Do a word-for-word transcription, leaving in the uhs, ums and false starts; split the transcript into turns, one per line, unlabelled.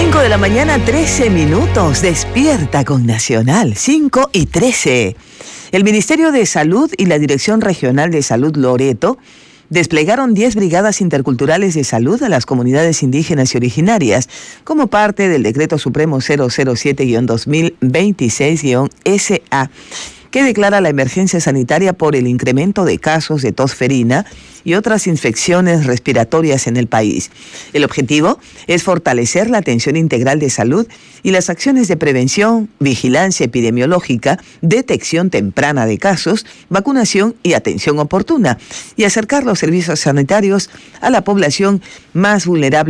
cinco de la mañana, trece minutos. Despierta con Nacional, cinco y trece. El Ministerio de Salud y la Dirección Regional de Salud Loreto desplegaron diez brigadas interculturales de salud a las comunidades indígenas y originarias, como parte del Decreto Supremo cero cero siete guión dos mil veintiséis guión S A, que declara la emergencia sanitaria por el incremento de casos de tos ferina y otras infecciones respiratorias en el país. El objetivo es fortalecer la atención integral de salud y las acciones de prevención, vigilancia epidemiológica, detección temprana de casos, vacunación y atención oportuna, y acercar los servicios sanitarios a la población más vulnerable